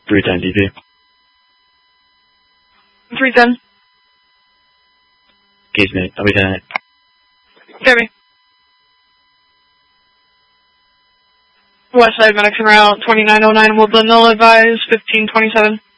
310 DP. 310. Case mate, I'll be 10. Copy. West side medics en route, 2909 Woodland, null advise, 1527.